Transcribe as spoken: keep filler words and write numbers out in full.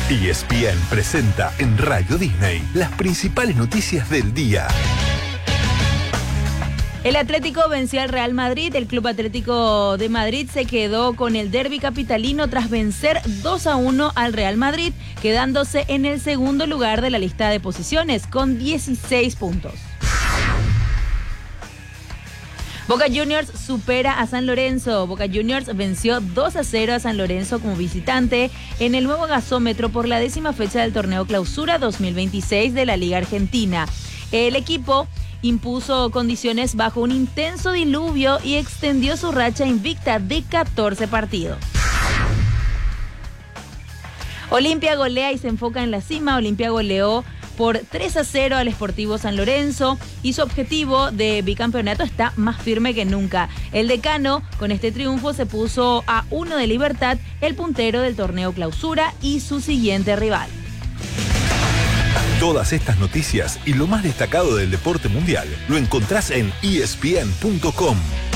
E S P N presenta en Radio Disney las principales noticias del día. El Atlético venció al Real Madrid. El Club Atlético de Madrid se quedó con el derbi capitalino tras vencer dos a uno al Real Madrid, quedándose en el segundo lugar de la lista de posiciones con dieciséis puntos. Boca Juniors supera a San Lorenzo. Boca Juniors venció dos a cero a San Lorenzo como visitante en el nuevo gasómetro por la décima fecha del torneo Clausura dos mil veintiséis de la Liga Argentina. El equipo impuso condiciones bajo un intenso diluvio y extendió su racha invicta de catorce partidos. Olimpia golea y se enfoca en la cima. Olimpia goleó por tres a cero al Sportivo San Lorenzo y su objetivo de bicampeonato está más firme que nunca. El decano con este triunfo se puso a uno de Libertad, el puntero del torneo Clausura y su siguiente rival. Todas estas noticias y lo más destacado del deporte mundial lo encontrás en E S P N punto com.